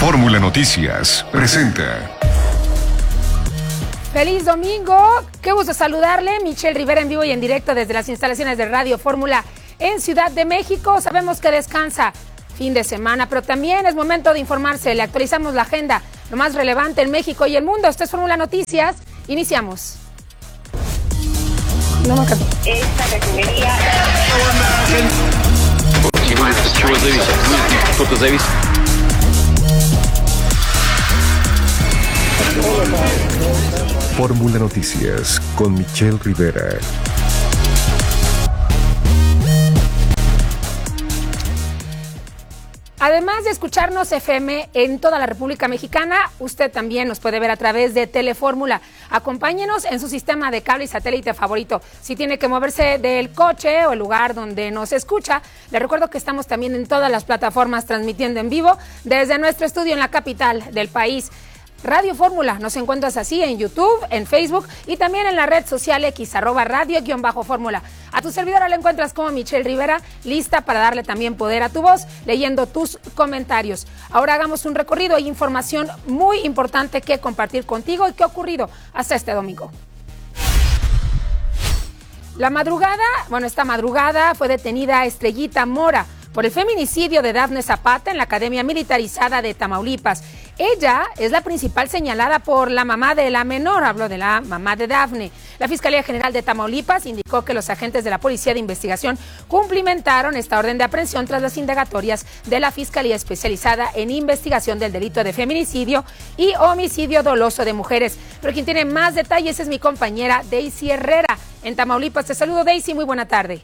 Fórmula Noticias presenta. ¡Feliz domingo! ¡Qué gusto saludarle! Michelle Rivera en vivo y en directo desde las instalaciones de Radio Fórmula en Ciudad de México. Sabemos que descansa fin de semana, pero también es momento de informarse. Le actualizamos la agenda, lo más relevante en México y el mundo. Esto es Fórmula Noticias. Iniciamos. Esta refinería... Fórmula Noticias con Michelle Rivera. Además de escucharnos FM en toda la República Mexicana, usted también nos puede ver a través de Telefórmula. Acompáñenos en su sistema de cable y satélite favorito. Si tiene que moverse del coche o el lugar donde nos escucha, le recuerdo que estamos también en todas las plataformas transmitiendo en vivo desde nuestro estudio en la capital del país. Radio Fórmula, nos encuentras así en YouTube, en Facebook y también en la red social X, @radio_fórmula. A tu servidora la encuentras como Michelle Rivera, lista para darle también poder a tu voz, leyendo tus comentarios. Ahora hagamos un recorrido, hay información muy importante que compartir contigo y qué ha ocurrido hasta este domingo. Esta madrugada fue detenida Estrellita Mora por el feminicidio de Dafne Zapata en la Academia Militarizada de Tamaulipas. Ella es la principal señalada por la mamá de la menor, hablo de la mamá de Dafne. La Fiscalía General de Tamaulipas indicó que los agentes de la Policía de Investigación cumplimentaron esta orden de aprehensión tras las indagatorias de la Fiscalía Especializada en Investigación del Delito de Feminicidio y Homicidio Doloso de Mujeres. Pero quien tiene más detalles es mi compañera Daisy Herrera en Tamaulipas. Te saludo, Daisy, muy buena tarde.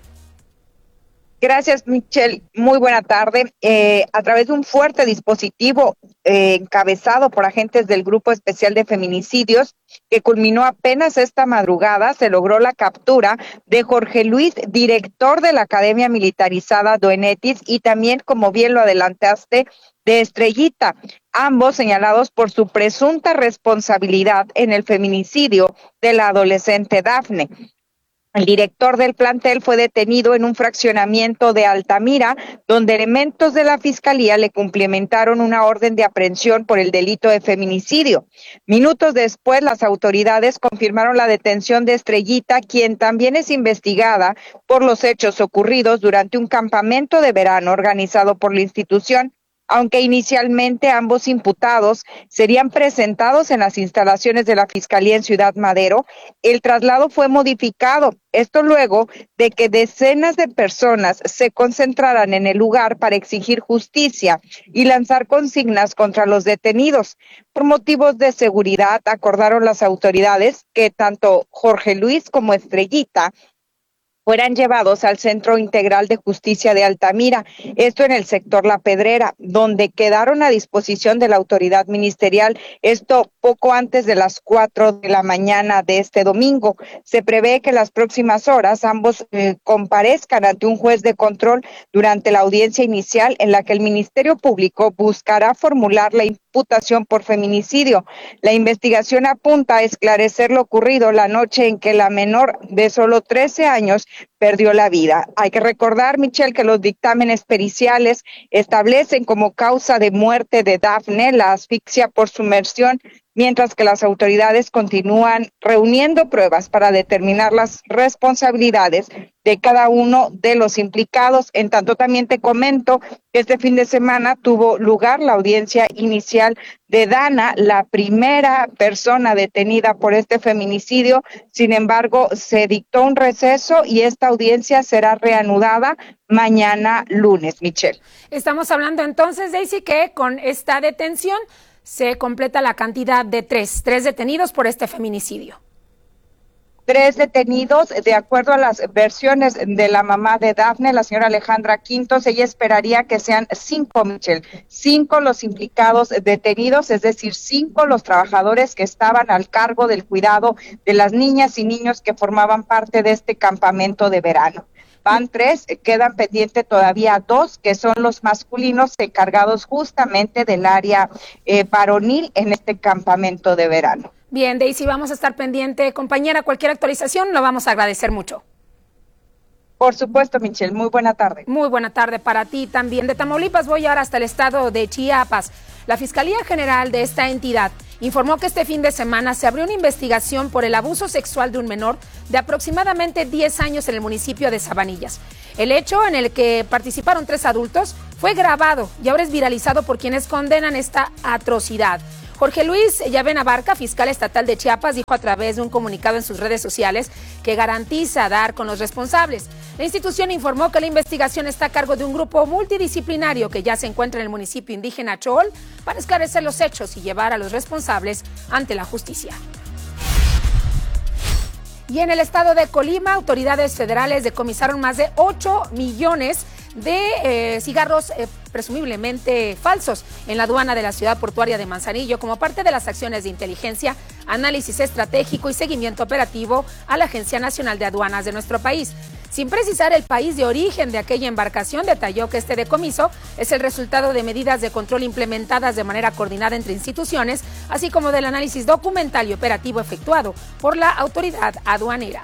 Gracias, Michelle. Muy buena tarde. A través de un fuerte dispositivo encabezado por agentes del Grupo Especial de Feminicidios, que culminó apenas esta madrugada, se logró la captura de Jorge Luis, director de la Academia Militarizada Doenetis, y también, como bien lo adelantaste, de Estrellita, ambos señalados por su presunta responsabilidad en el feminicidio de la adolescente Dafne. El director del plantel fue detenido en un fraccionamiento de Altamira, donde elementos de la Fiscalía le cumplimentaron una orden de aprehensión por el delito de feminicidio. Minutos después, las autoridades confirmaron la detención de Estrellita, quien también es investigada por los hechos ocurridos durante un campamento de verano organizado por la institución. Aunque inicialmente ambos imputados serían presentados en las instalaciones de la Fiscalía en Ciudad Madero, el traslado fue modificado. Esto luego de que decenas de personas se concentraran en el lugar para exigir justicia y lanzar consignas contra los detenidos. Por motivos de seguridad, acordaron las autoridades que tanto Jorge Luis como Estrellita fueran llevados al Centro Integral de Justicia de Altamira, esto en el sector La Pedrera, donde quedaron a disposición de la autoridad ministerial, esto poco antes de las 4 de la mañana de este domingo. Se prevé que en las próximas horas ambos comparezcan ante un juez de control durante la audiencia inicial en la que el Ministerio Público buscará formular la imputación por feminicidio. La investigación apunta a esclarecer lo ocurrido la noche en que la menor de solo 13 años perdió la vida. Hay que recordar, Michelle, que los dictámenes periciales establecen como causa de muerte de Dafne la asfixia por sumersión, mientras que las autoridades continúan reuniendo pruebas para determinar las responsabilidades de cada uno de los implicados. En tanto, también te comento que este fin de semana tuvo lugar la audiencia inicial de Dana, la primera persona detenida por este feminicidio. Sin embargo, se dictó un receso y esta audiencia será reanudada mañana lunes, Michelle. Estamos hablando entonces, Daisy, que con esta detención se completa la cantidad de tres detenidos por este feminicidio. 3 detenidos, de acuerdo a las versiones de la mamá de Dafne, la señora Alejandra Quintos. Ella esperaría que sean 5, Michelle, 5 los implicados detenidos, es decir, 5 los trabajadores que estaban al cargo del cuidado de las niñas y niños que formaban parte de este campamento de verano. Van 3, quedan pendientes todavía 2, que son los masculinos encargados justamente del área varonil en este campamento de verano. Bien, Daisy, vamos a estar pendiente. Compañera, cualquier actualización lo vamos a agradecer mucho. Por supuesto, Michelle, muy buena tarde. Muy buena tarde para ti también. De Tamaulipas voy ahora hasta el estado de Chiapas. La Fiscalía General de esta entidad informó que este fin de semana se abrió una investigación por el abuso sexual de un menor de aproximadamente 10 años en el municipio de Sabanillas. El hecho, en el que participaron 3 adultos, fue grabado y ahora es viralizado por quienes condenan esta atrocidad. Jorge Luis Llavena Barca, fiscal estatal de Chiapas, dijo a través de un comunicado en sus redes sociales que garantiza dar con los responsables. La institución informó que la investigación está a cargo de un grupo multidisciplinario que ya se encuentra en el municipio indígena Chol para esclarecer los hechos y llevar a los responsables ante la justicia. Y en el estado de Colima, autoridades federales decomisaron más de 8 millones de cigarros presumiblemente falsos en la aduana de la ciudad portuaria de Manzanillo como parte de las acciones de inteligencia, análisis estratégico y seguimiento operativo a la Agencia Nacional de Aduanas de nuestro país. Sin precisar el país de origen de aquella embarcación, detalló que este decomiso es el resultado de medidas de control implementadas de manera coordinada entre instituciones, así como del análisis documental y operativo efectuado por la autoridad aduanera.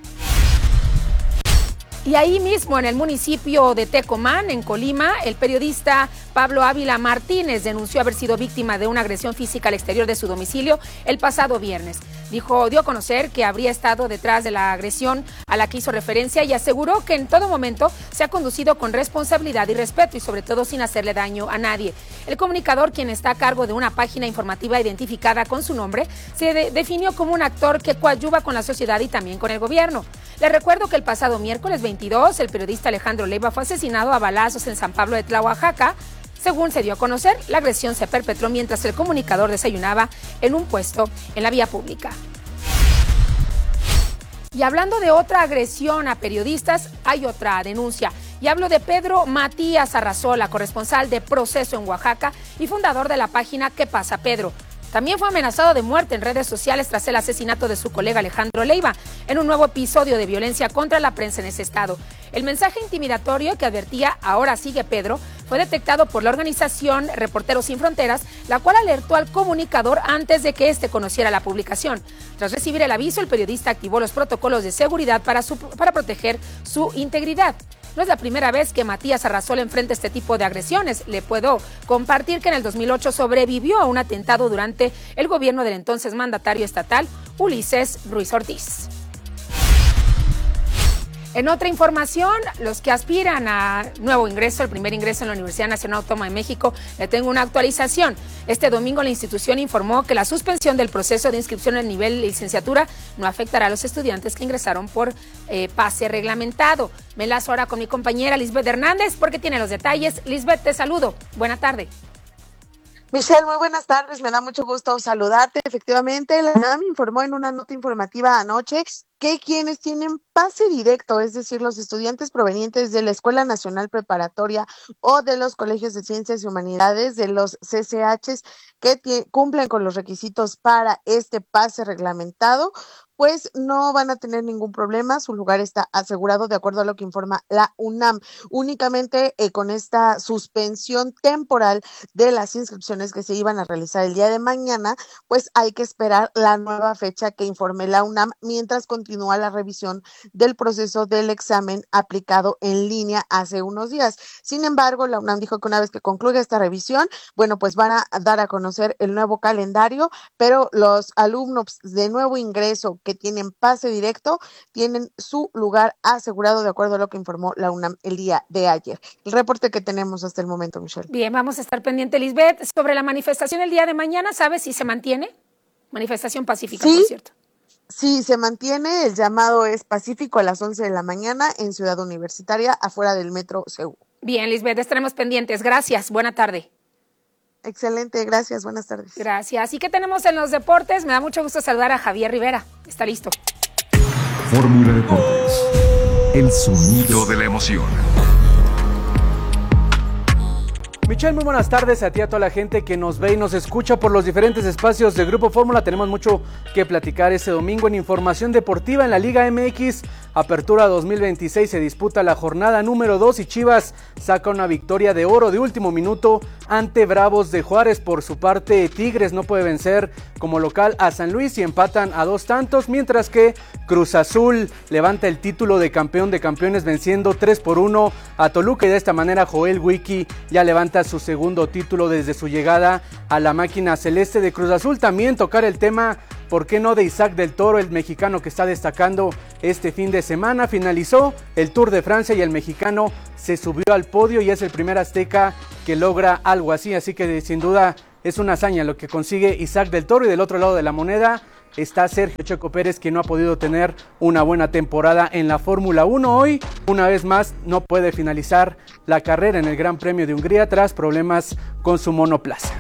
Y ahí mismo, en el municipio de Tecomán, en Colima, el periodista Pablo Ávila Martínez denunció haber sido víctima de una agresión física al exterior de su domicilio el pasado viernes. Dio a conocer que habría estado detrás de la agresión a la que hizo referencia y aseguró que en todo momento se ha conducido con responsabilidad y respeto y sobre todo sin hacerle daño a nadie. El comunicador, quien está a cargo de una página informativa identificada con su nombre, se definió como un actor que coadyuva con la sociedad y también con el gobierno. Les recuerdo que el pasado miércoles 22, el periodista Alejandro Leiva fue asesinado a balazos en San Pablo de Tla, Oaxaca. Según se dio a conocer, la agresión se perpetró mientras el comunicador desayunaba en un puesto en la vía pública. Y hablando de otra agresión a periodistas, hay otra denuncia. Y hablo de Pedro Matías Arrazola, corresponsal de Proceso en Oaxaca y fundador de la página ¿Qué pasa, Pedro? También fue amenazado de muerte en redes sociales tras el asesinato de su colega Alejandro Leiva, en un nuevo episodio de violencia contra la prensa en ese estado. El mensaje intimidatorio que advertía "ahora sigue Pedro" fue detectado por la organización Reporteros Sin Fronteras, la cual alertó al comunicador antes de que éste conociera la publicación. Tras recibir el aviso, el periodista activó los protocolos de seguridad para proteger su integridad. No es la primera vez que Matías Arrazola enfrenta este tipo de agresiones. Le puedo compartir que en el 2008 sobrevivió a un atentado durante el gobierno del entonces mandatario estatal, Ulises Ruiz Ortiz. En otra información, los que aspiran a nuevo ingreso, el primer ingreso en la Universidad Nacional Autónoma de México, le tengo una actualización. Este domingo la institución informó que la suspensión del proceso de inscripción en nivel licenciatura no afectará a los estudiantes que ingresaron por pase reglamentado. Me enlazo ahora con mi compañera Lisbeth Hernández porque tiene los detalles. Lisbeth, te saludo. Buena tarde. Michelle, muy buenas tardes, me da mucho gusto saludarte. Efectivamente, la UNAM informó en una nota informativa anoche que quienes tienen pase directo, es decir, los estudiantes provenientes de la Escuela Nacional Preparatoria o de los colegios de Ciencias y Humanidades, de los CCHs, que cumplen con los requisitos para este pase reglamentado, pues no van a tener ningún problema, su lugar está asegurado de acuerdo a lo que informa la UNAM. Únicamente con esta suspensión temporal de las inscripciones que se iban a realizar el día de mañana, pues hay que esperar la nueva fecha que informe la UNAM mientras continúa la revisión del proceso del examen aplicado en línea hace unos días. Sin embargo, la UNAM dijo que una vez que concluya esta revisión, bueno, pues van a dar a conocer el nuevo calendario, pero los alumnos de nuevo ingreso que tienen pase directo tienen su lugar asegurado de acuerdo a lo que informó la UNAM el día de ayer. El reporte que tenemos hasta el momento, Michelle. Bien, vamos a estar pendiente, Lisbeth. Sobre la manifestación el día de mañana, ¿sabes si se mantiene? Manifestación pacífica, sí, por cierto. Sí, se mantiene. El llamado es pacífico a las 11 de la mañana en Ciudad Universitaria, afuera del Metro CU. Bien, Lisbeth, estaremos pendientes. Gracias. Buena tarde. Excelente, gracias, buenas tardes. Gracias. ¿Y qué tenemos en los deportes? Me da mucho gusto saludar a Javier Rivera. Está listo. Fórmula Deportes. El sonido de la emoción. Michelle, muy buenas tardes a ti, a toda la gente que nos ve y nos escucha por los diferentes espacios de Grupo Fórmula. Tenemos mucho que platicar este domingo en información deportiva en la Liga MX. Apertura 2026, se disputa la jornada número 2 y Chivas saca una victoria de oro de último minuto ante Bravos de Juárez. Por su parte, Tigres no puede vencer como local a San Luis y empatan a 2 tantos, mientras que Cruz Azul levanta el título de campeón de campeones venciendo 3-1 a Toluca, y de esta manera Joel Wiki ya levanta su segundo título desde su llegada a la máquina celeste de Cruz Azul. También tocar el tema, ¿por qué no?, de Isaac del Toro, el mexicano que está destacando este fin de semana. Finalizó el Tour de Francia y el mexicano se subió al podio y es el primer azteca que logra algo así, así que sin duda es una hazaña lo que consigue Isaac del Toro. Y del otro lado de la moneda está Sergio Checo Pérez, que no ha podido tener una buena temporada en la Fórmula 1. Hoy, una vez más, no puede finalizar la carrera en el Gran Premio de Hungría tras problemas con su monoplaza.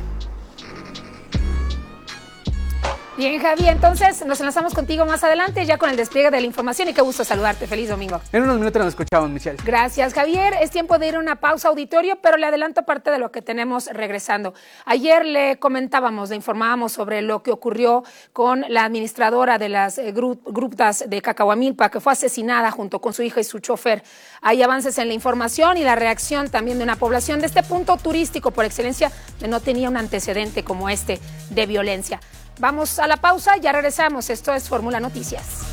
Bien, Javi, entonces nos enlazamos contigo más adelante ya con el despliegue de la información y qué gusto saludarte. Feliz domingo. En unos minutos nos escuchamos, Michelle. Gracias, Javier. Es tiempo de ir a una pausa, auditorio, pero le adelanto parte de lo que tenemos regresando. Ayer le comentábamos, le informábamos sobre lo que ocurrió con la administradora de las grutas de Cacahuamilpa, que fue asesinada junto con su hija y su chofer. Hay avances en la información y la reacción también de una población de este punto turístico por excelencia que no tenía un antecedente como este de violencia. Vamos a la pausa, ya regresamos. Esto es Fórmula Noticias.